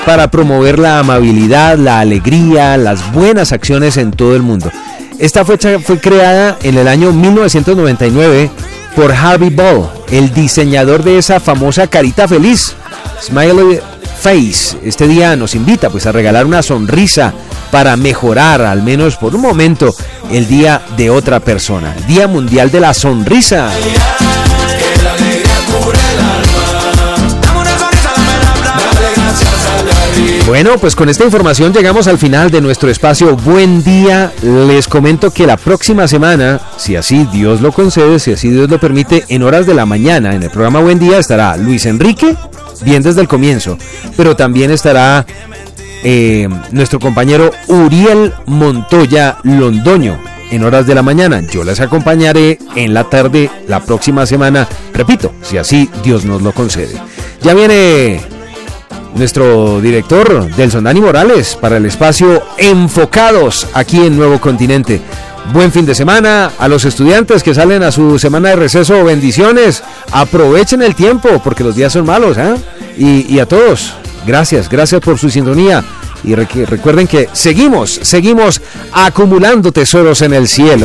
para promover la amabilidad, la alegría, las buenas acciones en todo el mundo. Esta fecha fue creada en el año 1999 por Harvey Ball, el diseñador de esa famosa carita feliz, Smiley Face. Este día nos invita pues a regalar una sonrisa para mejorar, al menos por un momento, el día de otra persona. Día Mundial de la Sonrisa. Bueno, pues con esta información llegamos al final de nuestro espacio Buen Día. Les comento que la próxima semana, si así Dios lo concede, si así Dios lo permite, en horas de la mañana, en el programa Buen Día estará Luis Enrique, bien desde el comienzo, pero también estará nuestro compañero Uriel Montoya Londoño en horas de la mañana. Yo les acompañaré en la tarde la próxima semana, repito, si así Dios nos lo concede. Ya viene nuestro director, Delson Dani Morales, para el espacio Enfocados aquí en Nuevo Continente. Buen fin de semana a los estudiantes que salen a su semana de receso. Bendiciones, aprovechen el tiempo porque los días son malos, ¿eh? Y a todos, gracias por su sintonía y recuerden que seguimos acumulando tesoros en el cielo.